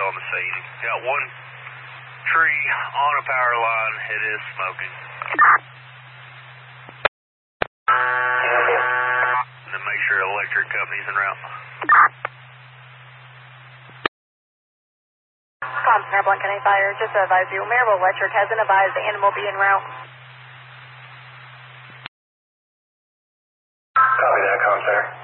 on the scene. Got one tree on a power line. It is smoking. And then make sure electric company's en route. Comstar Blank County Fire, just to advise you, Maryville Electric hasn't advised the animal be en route. Copy that, Comstar.